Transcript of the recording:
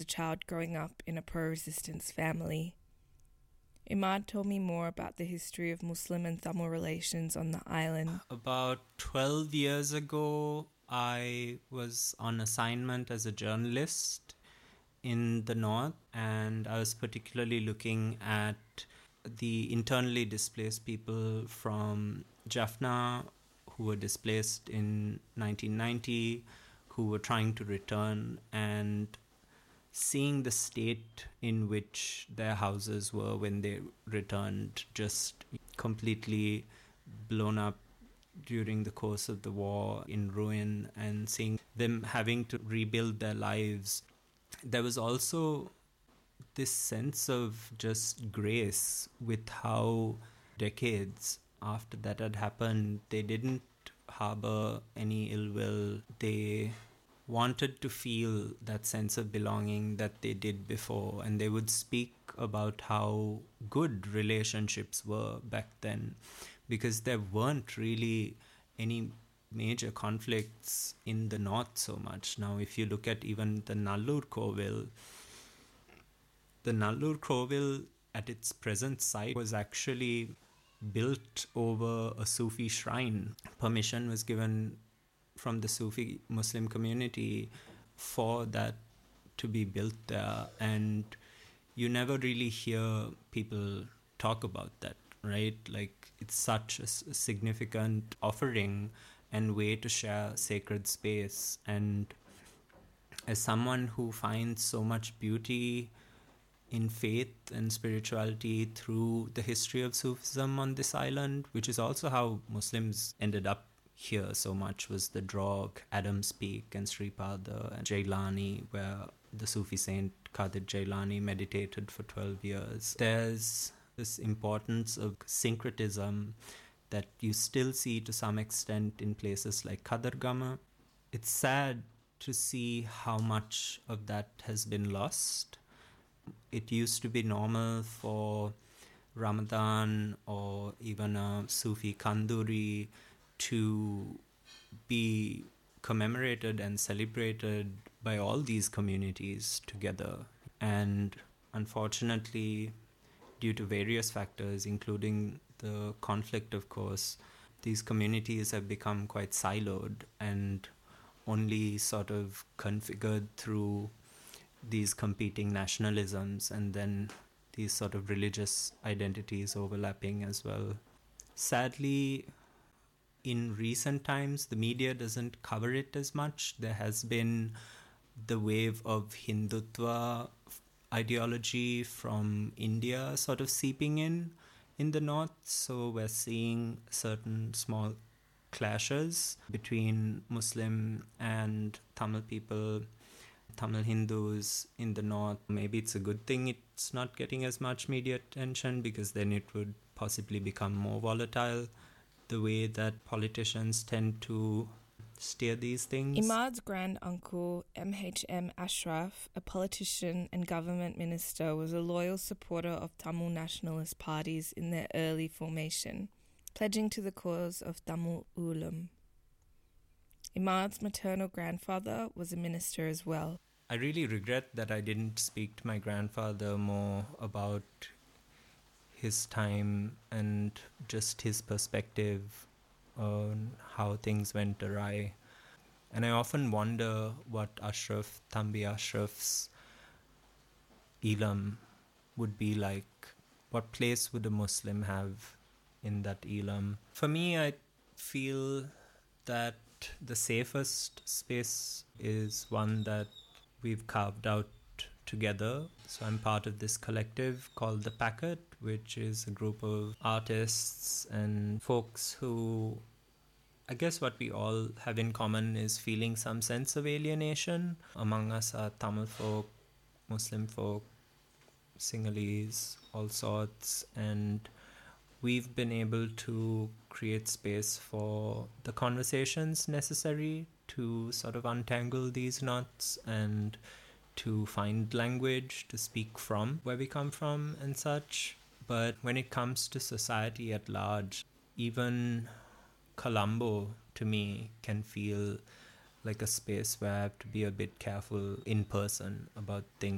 child growing up in a pro-resistance family. Imad told me more about the history of Muslim and Tamil relations on the island. About 12 years ago, I was on assignment as a journalist in the north, and I was particularly looking at the internally displaced people from Jaffna who were displaced in 1990, who were trying to return, and seeing the state in which their houses were when they returned, just completely blown up during the course of the war, in ruin, and seeing them having to rebuild their lives. There was also this sense of just grace with how decades after that had happened, they didn't harbor any ill will. They wanted to feel that sense of belonging that they did before, and they would speak about how good relationships were back then, because there weren't really any major conflicts in the north so much. Now, if you look at even the Nallur Kovil at its present site was actually built over a Sufi shrine. Permission was given from the Sufi Muslim community for that to be built there, and you never really hear people talk about that, right? Like, it's such a significant offering and way to share sacred space. And as someone who finds so much beauty in faith and spirituality through the history of Sufism on this island, which is also how Muslims ended up here so much, was the draw Adam's Peak and Sripada and Jailani, where the Sufi saint Qadir Jailani meditated for 12 years. There's this importance of syncretism that you still see to some extent in places like Kadargama. It's sad to see how much of that has been lost. It used to be normal for Ramadan or even a Sufi Kanduri to be commemorated and celebrated by all these communities together. And unfortunately, due to various factors, including the conflict, of course, these communities have become quite siloed and only sort of configured through these competing nationalisms and then these sort of religious identities overlapping as well. Sadly, in recent times, the media doesn't cover it as much. There has been the wave of Hindutva ideology from India sort of seeping in the north. So we're seeing certain small clashes between Muslim and Tamil people, Tamil Hindus in the north. Maybe it's a good thing it's not getting as much media attention, because then it would possibly become more volatile, the way that politicians tend to steer these things. Imad's grand-uncle, MHM Ashraf, a politician and government minister, was a loyal supporter of Tamil nationalist parties in their early formation, pledging to the cause of Tamil Ulam. Imad's maternal grandfather was a minister as well. I really regret that I didn't speak to my grandfather more about his time and just his perspective on how things went awry. And I often wonder what Thambi Ashraf's Elam would be like. What place would a Muslim have in that Elam? For me, I feel that the safest space is one that we've carved out together. So I'm part of this collective called The Packet, which is a group of artists and folks who, I guess what we all have in common is feeling some sense of alienation. Among us are Tamil folk, Muslim folk, Sinhalese, all sorts, and we've been able to create space for the conversations necessary to sort of untangle these knots and to find language to speak from where we come from and such. But when it comes to society at large, even Colombo to me can feel like a space where I have to be a bit careful in person about things.